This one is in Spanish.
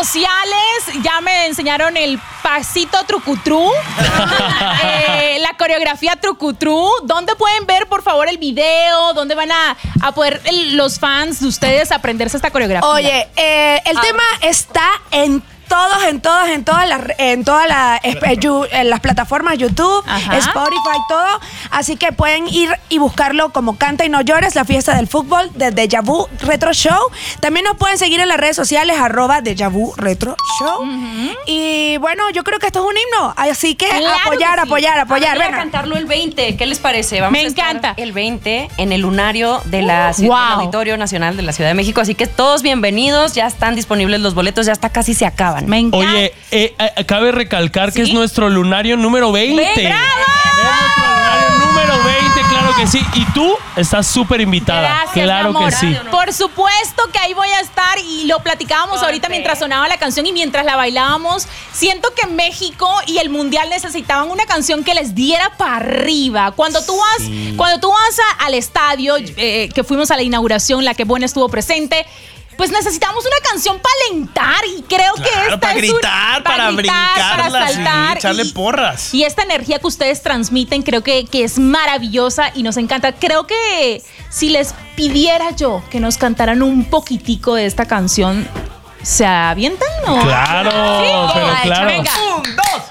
sociales ya me enseñaron el pasito trucutrú, la coreografía trucutrú. ¿Dónde pueden ver, por favor, el video? ¿Dónde van a poder los fans de ustedes aprenderse esta coreografía? Oye, el tema está en las plataformas YouTube, Ajá. Spotify, todo. Así que pueden ir y buscarlo como Canta y No Llores, la fiesta del fútbol de Deja Vu Retro Show. También nos pueden seguir en las redes sociales, @Deja Vu Retro Show. Y bueno, yo creo que esto es un himno. Así que Claro apoyar. Vamos a Venga. cantarlo el 20. ¿Qué les parece? Vamos Me a estar encanta. el 20 en el lunario de la Wow. del Auditorio Nacional de la Ciudad de México. Así que todos bienvenidos. Ya están disponibles los boletos. Ya hasta casi se acaban. Me encanta. Oye, cabe recalcar que ¿Sí? es nuestro lunario número 20. ¡Bravo! Es nuestro lunario número 20, claro que sí. Y tú estás súper invitada. Gracias, claro mi amor. que sí. Por supuesto que ahí voy a estar y lo platicábamos ahorita mientras sonaba la canción y mientras la bailábamos. Siento que México y el Mundial necesitaban una canción que les diera para arriba. Cuando tú vas al estadio, que fuimos a la inauguración, la que Buena estuvo presente, pues necesitamos una canción para alentar y creo que esta para es gritar, para brincarla, para saltar, echarle porras. Y esta energía que ustedes transmiten creo que es maravillosa y nos encanta. Creo que si les pidiera yo que nos cantaran un poquitico de esta canción, ¿se avientan o? Claro, Sí, pero va, claro. Venga.